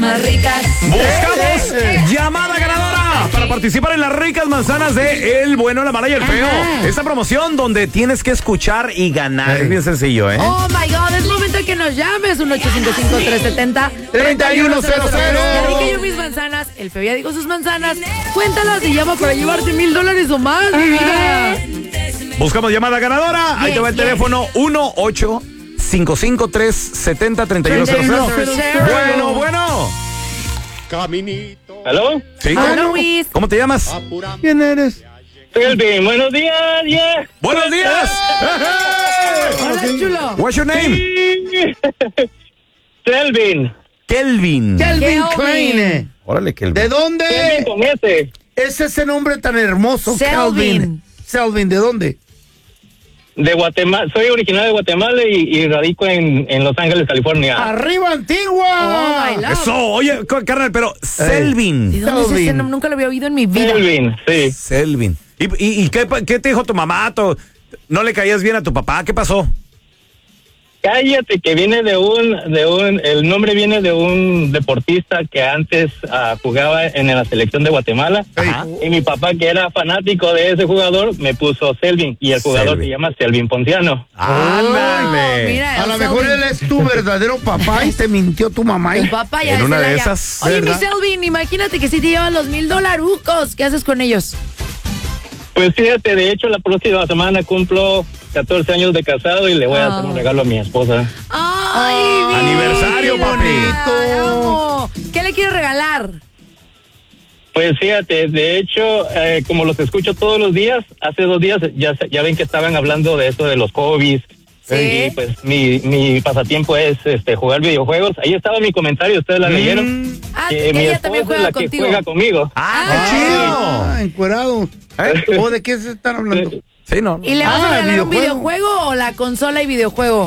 más ricas. Buscamos llamada ganadora para participar en las ricas manzanas de El Bueno, la Mala y el Feo. Esta promoción donde tienes que escuchar y ganar. Es bien sencillo, ¿eh? Oh my God, es momento de que nos llames. 1-855-370-3100. Ya dije yo mis manzanas, el Feo ya dijo sus manzanas. Cuéntalas y llama para llevarte $1,000 o más. Mira. Buscamos llamada ganadora. Ahí te va el teléfono 1-855-370-3100. Bueno. Caminito. ¿Aló? ¿Sí? Hola, Luis. ¿Cómo te llamas? ¿Quién eres? Selvin, buenos días, yeah. ¡Buenos días! Hola, chulo. What's your name? Selvin. Kelvin. Kelvin Klein. Órale, Kelvin. ¿De dónde? Selvin con ese. Es ese nombre tan hermoso, Selvin. Kelvin. Selvin, ¿de dónde? De Guatemala. Soy original de Guatemala y radico en Los Ángeles, California. ¡Arriba, Antigua! Oh, my love. Eso, oye, carnal, pero ¿De Selvin. dónde es ese Selvin. nombre? Nunca lo había oído en mi vida. Selvin, sí. Selvin. ¿Y qué te dijo tu mamá? ¿No le caías bien a tu papá? ¿Qué pasó? Cállate, que viene el nombre viene de un deportista que antes jugaba en la selección de Guatemala. Ajá. Y mi papá, que era fanático de ese jugador, me puso Selvin. Y el jugador Selvin. se llama Selvin Ponciano. ¡Ándale! Mira, A lo Selvin. mejor él es tu verdadero papá y te mintió tu mamá. Tu papá ya En es una el de allá. esas, Oye, mi ¿verdad? Selvin, imagínate que si te llevan los $1,000. ¿Qué haces con ellos? Pues fíjate, de hecho, la próxima semana cumplo 14 años de casado y le voy a hacer un regalo a mi esposa. ¡Ay, mi aniversario, vida! papi. Te amo. ¿Qué le quieres regalar? Pues fíjate, de hecho, como los escucho todos los días, hace 2 días ya ven que estaban hablando de esto de los hobbies. Sí. Y pues mi pasatiempo es jugar videojuegos. Ahí estaba mi comentario, ustedes la leyeron. Ah, Que que mi ella esposa también es juega la que contigo. juega conmigo. ¡Ah, qué Ah, encuerado. chido! ¿O de qué se están hablando? Sí, ¿no? ¿Y le vas a regalar un videojuego. videojuego o la consola y videojuego?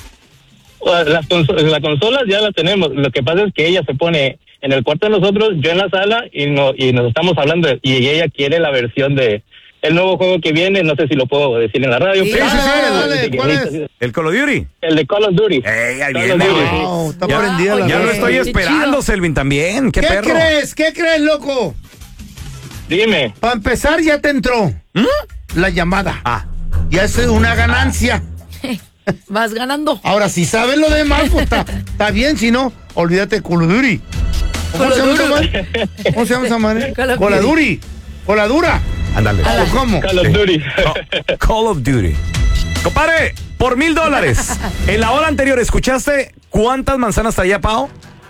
Las consolas ya las tenemos. Lo que pasa es que ella se pone en el cuarto de nosotros, yo en la sala y nos estamos hablando y ella quiere la versión de el nuevo juego que viene. No sé si lo puedo decir en la radio. Sí, pero- sí, dale, ¿cuál es? ¿El Call of Duty? El de Call of Duty. ¡Ey, ahí Call viene, of Duty, güey! sí. Wow, está Ya- prendida la Ya lo Oye, estoy qué esperando, chido. Selvin, también. ¡Qué ¿Qué perro! crees? ¿Qué crees, loco? Dime. Para empezar, ya te entró la llamada. Ah, Ya es una ganancia. Vas ganando. Ahora, si sabes lo demás, pues está bien. Si no, olvídate de Call of Duty. ¿Cómo se llama esa madre? ¿Cómo se llama esa madre? Call of Call of Duty. Duty. Coladura. ándale. ¿O cómo? Call of Duty. Call of Duty. Compadre, por $1,000. En la hora anterior, ¿escuchaste cuántas manzanas traía Pao?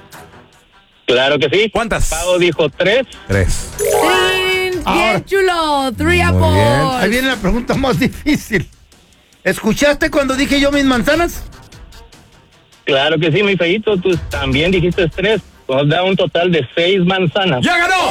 Claro que sí. ¿Cuántas? Pau dijo 3. 3. ¡Trin! Ahora. ¡Bien chulo! 3 bien. apples. Ahí viene la pregunta más difícil. ¿Escuchaste cuando dije yo mis manzanas? Claro que sí, mi feito. Tú también dijiste 3. Nos da un total de 6 manzanas. ¡Ya ganó!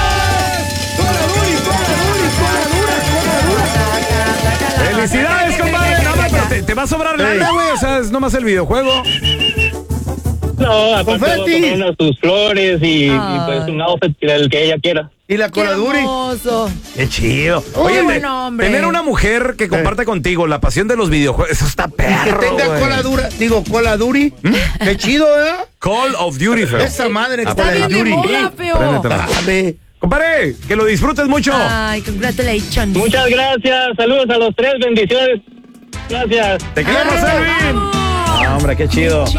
¡Felicidades, compadre! No, pero te va a sobrar lana, güey. O sea, es nomás el videojuego. No, aparte Confeti. voy a poner sus flores y pues un outfit el que ella quiera. ¿Y la ¡Qué coladura? hermoso! ¡Qué chido! Uy, Oye, buen hombre. tener una mujer que comparte contigo la pasión de los videojuegos, eso está Y que perro, tenga güey. coladura. Digo, coladuri. Qué chido, ¿verdad? Call of Duty, feo. Esa madre, Está Call of bien de Duty. moda, feo. Préndetela. Dame. Compadre, que lo disfrutes mucho. Ay, congratulations. Muchas gracias. Saludos a los 3. Bendiciones. Gracias. Te queremos, Ay, Selvin. vamos. Ah, hombre, qué chido.